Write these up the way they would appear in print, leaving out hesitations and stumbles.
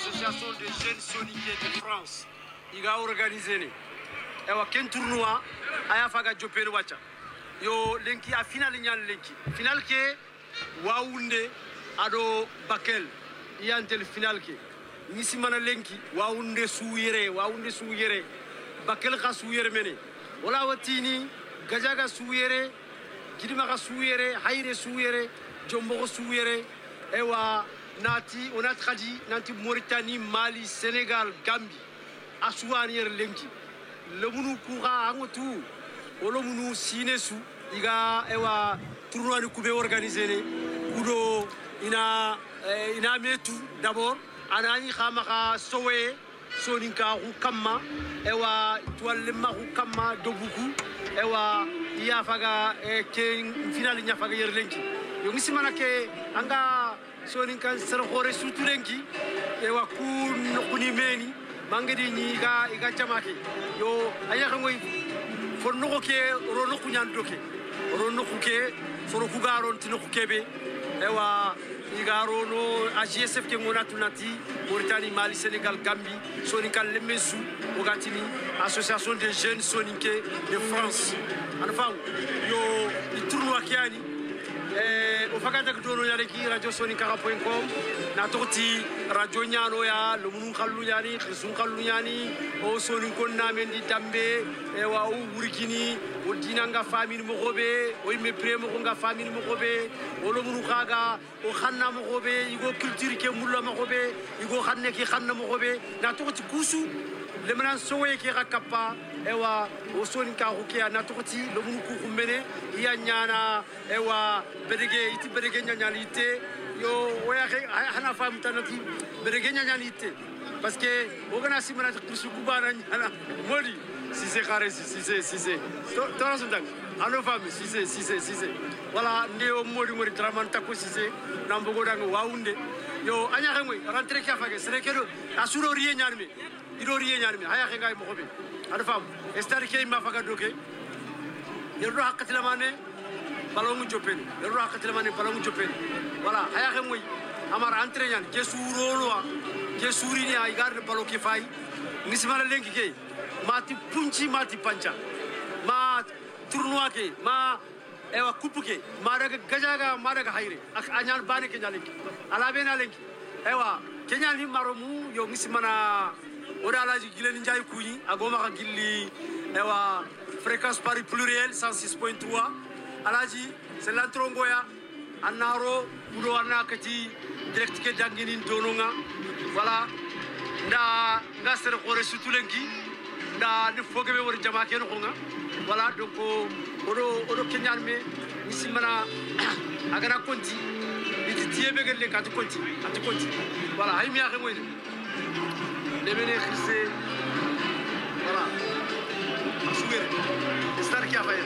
association des jeunes soniqués de France il a organisé ewa ken tournoi aya faga jopel wacha yo lenki a final nyal lenki final ke waunde ado bakel yantel final ke nisi mana lenki waunde suyere bakel ka suyere mene wala watini gajaga suyere gidima ka suyere hayre suyere jombo suyere ewa nati onat khadi nanti Mauritanie Mali Sénégal Gambie asuanier lenki le munu kuga angotu olo munu sinesu iga ewa tournoi ni kube organiser ne kudo ina metu d'abord anani khama sowe soninka hukamma ewa toile ma hukamma dobuku ewa iya faga ke final nya faga yer lenki yo ngisi manake anga soninka ser khore sutu lenki ewa ku nokuni meni mangedi ni iga jamake yo aya ngoy fo noko ke ro noko nyan doke ro noko ke soro ku garon tino ku kebe ewa igaro no AGSF ke ngona tunati Mauritanie Mali Sénégal Gambie soninka lemesu ogatini association des jeunes soniqués de France anfa yo i tournoi kiani o fakata dono yare ki radio sonika.com na toti radio nyano ya lo munun khallu yani khisun khallu yani o sonin kon na men di dambe e wa o wurkini o dinanga famille mo gobe o me premo ko nga famille mo gobe o lo munun khaga o khanna mo gobe igo culture ke mulla mo gobe igo khanne ki khanna mo gobe na toti kusu le manan sowe ki rakapa ewa o sonin ka rukia na toti lo munun ku khumene ya nyana ewa berege nyanyalite yo oya hana fam tanati berege nyanyalite parce que ogana simana krisu kubana nyala modi si c'est carré si c'est to rasundang ano fam si c'est voilà ndeo modi tramanta ko si c'est nambogo dang waunde yo anya xemoy rentrer ka fage sere kedo asuro riye nyarmi ido riye nyarmi haya xe ngay mo xobe ano fam estar ke ma faga doke yerdo hakatila mane balongu jopeni yerdo hakatila mane balongu jopeni voilà haya xe moy amar entraînant ke surolo ke surini ay garde baloki fay nismala lenki ke mati punchi mati pancha ma tournoi ke ma ewa coupe ke ma daga gajaga ma daga hayre ak anyal bane ke nyalenki ala bena lenki ewa kenya ni maromu yo nismana ora alaji gileni njay kuyi agoma ka gilli ewa fréquence Paris pluriel 106.3 alaji c'est l'antrongoya anaro budo anakati direct ke jangini dononga voilà nda ser khore sutulenki nda ni fogebe wor jama ke no nga voilà donc odo kenyan me misimana agana konti biti tiebe gele ka konti voilà hay mi ya xemoy de bene xisse voilà asuwer star ki afaye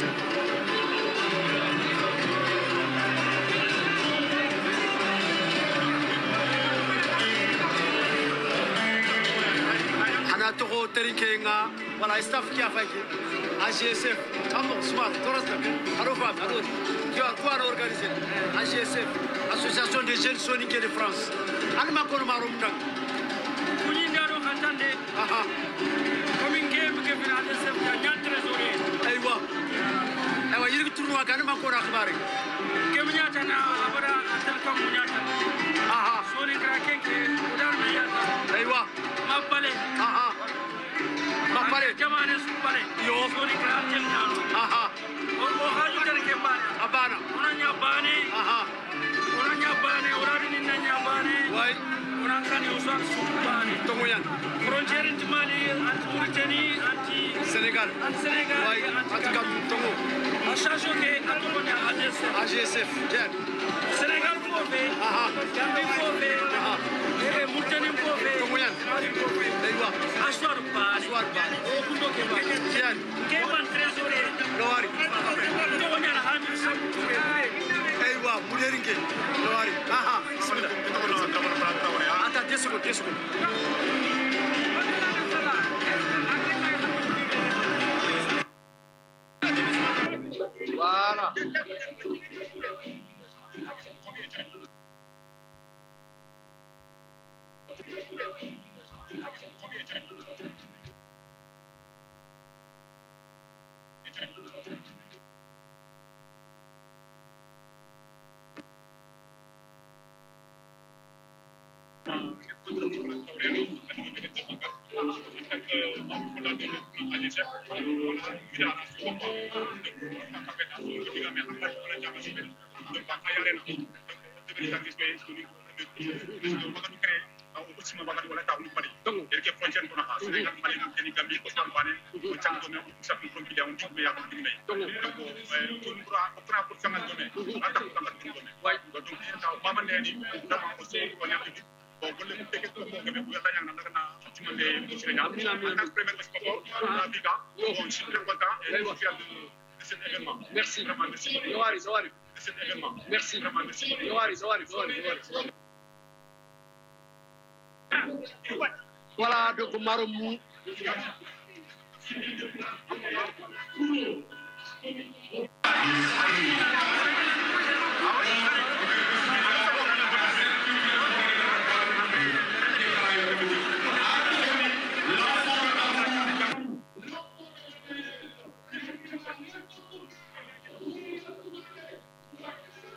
toko terinkenga wala staff ki afaki AGSF amo smart torasta arofa ado qui a quoi organiser AGSF association des jeunes soniqués de France alma kono marum nak kuni ndaro khatande aha coming game ke final AGSF ya ñan trésorier aywa yiri tournoi kan ma ko akhbare ke mu ñata na abara atal kam mu ñata aha soni krakenke udar me yata aywa mabale aha mabale jamane su bale yo soni kraken nano aha o haju tere ke bana abana onanya bane aha onanya bane orari ni nanya bane wai onan kan yo su bane tongoyan frontière de Mali anti Mauritanie anti Sénégal wai anti kam tongo a change ke atokonya AGSF jen Sénégal ko be aha Gambie ko be aha Mauritanie ko be tongoyan Mali ko be aywa aswar bane o kundo ke ba jen ke ban trésorier lowari tongonya na hamil sam aywa muderinke lowari aha bismillah ata 10 secondes voilà Merci. Merci. Voilà, donc Maromou.